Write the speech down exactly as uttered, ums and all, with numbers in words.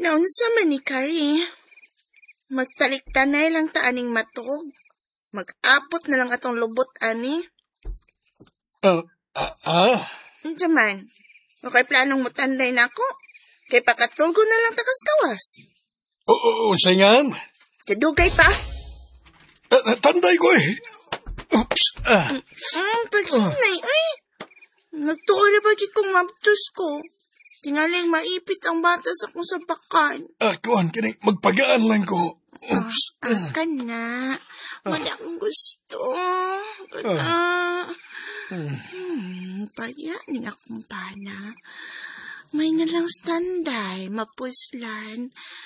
Naunsa man ni Kari? Magtaliktanay lang ta aning matog. Mag-apot na lang atong lubot ani. Ah, ah, ah. Unsa man? Okay planong mutanday na ako? Kay pakatulgo na lang takas kawas. Oo, sayangan. Kadugay pa? Uh, tanday ko eh. Oops. Ah. Mm, paghinay, ay. Nagtuori ba gid kong mabtos ko? Tingaling maipit ang bata sa kong sapakan. Ako ang kining magpagaan lang ko. Oops. Ah, ka na. Wala akong gusto. Kada. Hmm, paya ni akong pana. May nalang standay, mapuslan.